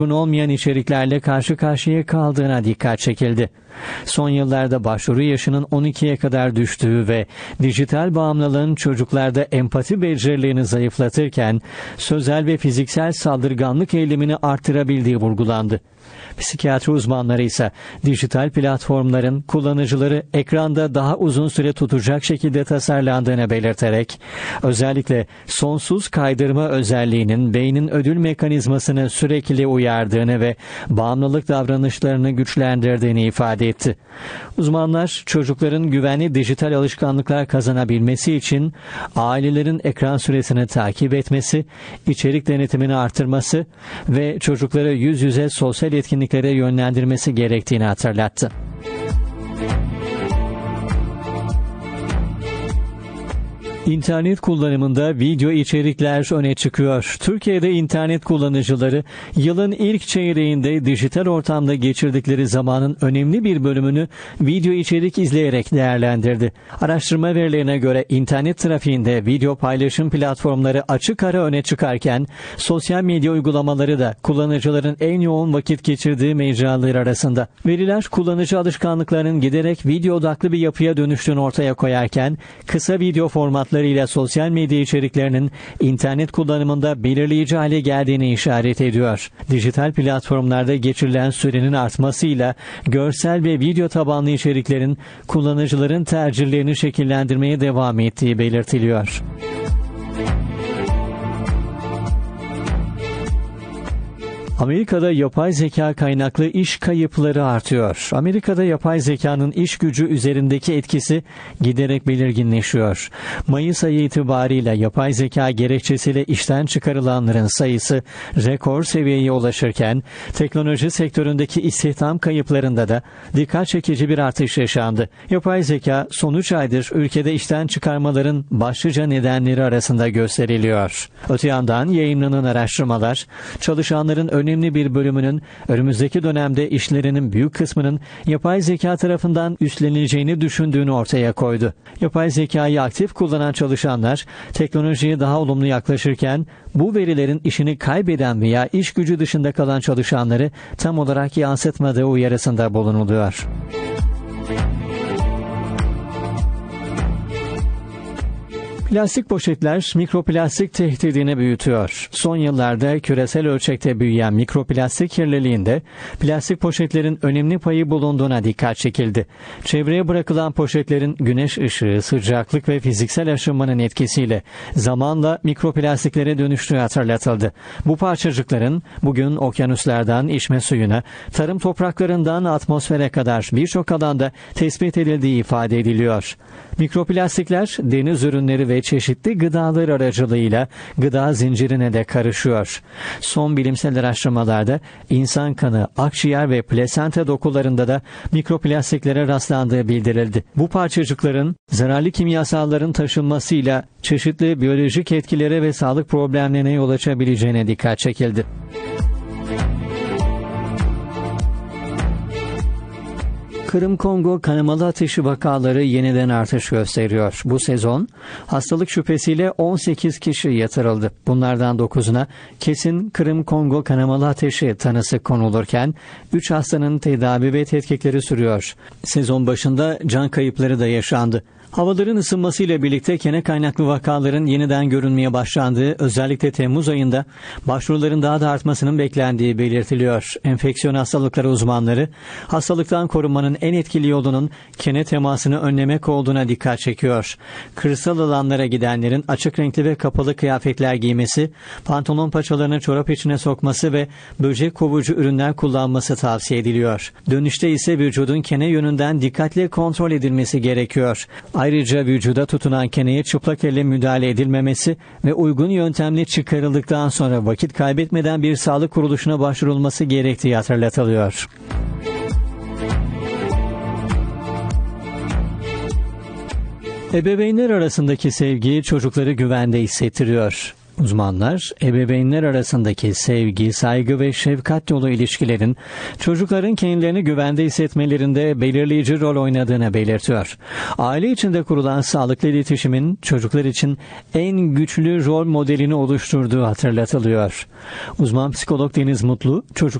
olmayan içeriklerle karşı karşıya kaldığına dikkat çekildi. Son yıllarda başvuru yaşının 12'ye kadar düştüğü ve dijital bağımlılığın çocuklarda empati becerilerini zayıflatırken sözel ve fiziksel saldırganlık eğilimini artırabildiği vurgulandı. Psikiyatri uzmanları ise dijital platformların kullanıcıları ekranda daha uzun süre tutacak şekilde tasarlandığını belirterek, özellikle sonsuz kaydırma özelliğinin beynin ödül mekanizmasını sürekli uyardığını ve bağımlılık davranışlarını güçlendirdiğini ifade etti. Uzmanlar, çocukların güvenli dijital alışkanlıklar kazanabilmesi için ailelerin ekran süresini takip etmesi, içerik denetimini artırması ve çocukları yüz yüze sosyal etkinliklere yönlendirmesi gerektiğini hatırlattı. İnternet kullanımında video içerikler öne çıkıyor. Türkiye'de internet kullanıcıları yılın ilk çeyreğinde dijital ortamda geçirdikleri zamanın önemli bir bölümünü video içerik izleyerek değerlendirdi. Araştırma verilerine göre internet trafiğinde video paylaşım platformları açık ara öne çıkarken sosyal medya uygulamaları da kullanıcıların en yoğun vakit geçirdiği mecralar arasında. Veriler kullanıcı alışkanlıklarının giderek video odaklı bir yapıya dönüştüğünü ortaya koyarken kısa video formatları ile sosyal medya içeriklerinin internet kullanımında belirleyici hale geldiğini işaret ediyor. Dijital platformlarda geçirilen sürenin artmasıyla görsel ve video tabanlı içeriklerin kullanıcıların tercihlerini şekillendirmeye devam ettiği belirtiliyor. Amerika'da yapay zeka kaynaklı iş kayıpları artıyor. Amerika'da yapay zekanın iş gücü üzerindeki etkisi giderek belirginleşiyor. Mayıs ayı itibariyle yapay zeka gerekçesiyle işten çıkarılanların sayısı rekor seviyeye ulaşırken teknoloji sektöründeki istihdam kayıplarında da dikkat çekici bir artış yaşandı. Yapay zeka son 3 aydır ülkede işten çıkarmaların başlıca nedenleri arasında gösteriliyor. Öte yandan yayınlanan araştırmalar çalışanların önemli bir bölümünün önümüzdeki dönemde işlerinin büyük kısmının yapay zeka tarafından üstlenileceğini düşündüğünü ortaya koydu. Yapay zekayı aktif kullanan çalışanlar teknolojiye daha olumlu yaklaşırken bu verilerin işini kaybeden veya iş gücü dışında kalan çalışanları tam olarak yansıtmadığı uyarısında bulunuluyor. Plastik poşetler mikroplastik tehdidini büyütüyor. Son yıllarda küresel ölçekte büyüyen mikroplastik kirliliğinde plastik poşetlerin önemli payı bulunduğuna dikkat çekildi. Çevreye bırakılan poşetlerin güneş ışığı, sıcaklık ve fiziksel aşınmanın etkisiyle zamanla mikroplastiklere dönüştüğü hatırlatıldı. Bu parçacıkların bugün okyanuslardan içme suyuna, tarım topraklarından atmosfere kadar birçok alanda tespit edildiği ifade ediliyor. Mikroplastikler deniz ürünleri ve çeşitli gıdalar aracılığıyla gıda zincirine de karışıyor. Son bilimsel araştırmalarda insan kanı, akciğer ve plasenta dokularında da mikroplastiklere rastlandığı bildirildi. Bu parçacıkların zararlı kimyasalların taşınmasıyla çeşitli biyolojik etkilere ve sağlık problemlerine yol açabileceğine dikkat çekildi. Kırım-Kongo kanamalı ateşi vakaları yeniden artış gösteriyor. Bu sezon hastalık şüphesiyle 18 kişi yatırıldı. Bunlardan 9'una kesin Kırım-Kongo kanamalı ateşi tanısı konulurken 3 hastanın tedavi ve tetkikleri sürüyor. Sezon başında can kayıpları da yaşandı. Havaların ısınmasıyla birlikte kene kaynaklı vakaların yeniden görünmeye başlandığı, özellikle Temmuz ayında başvuruların daha da artmasının beklendiği belirtiliyor. Enfeksiyon hastalıkları uzmanları, hastalıktan korunmanın en etkili yolunun kene temasını önlemek olduğuna dikkat çekiyor. Kırsal alanlara gidenlerin açık renkli ve kapalı kıyafetler giymesi, pantolon paçalarını çorap içine sokması ve böcek kovucu ürünler kullanması tavsiye ediliyor. Dönüşte ise vücudun kene yönünden dikkatle kontrol edilmesi gerekiyor. Ayrıca vücuda tutunan keneye çıplak elle müdahale edilmemesi ve uygun yöntemle çıkarıldıktan sonra vakit kaybetmeden bir sağlık kuruluşuna başvurulması gerektiği hatırlatılıyor. Ebeveynler arasındaki sevgi çocukları güvende hissettiriyor. Uzmanlar, ebeveynler arasındaki sevgi, saygı ve şefkat dolu ilişkilerin çocukların kendilerini güvende hissetmelerinde belirleyici rol oynadığını belirtiyor. Aile içinde kurulan sağlıklı iletişimin çocuklar için en güçlü rol modelini oluşturduğu hatırlatılıyor. Uzman psikolog Deniz Mutlu, çocuk